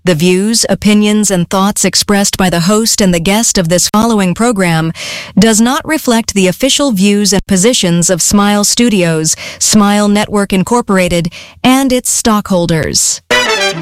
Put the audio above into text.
The views, opinions, and thoughts expressed by the host and the guest of this following program does not reflect the official views and positions of Smile Studios, Smile Network Incorporated, and its stockholders.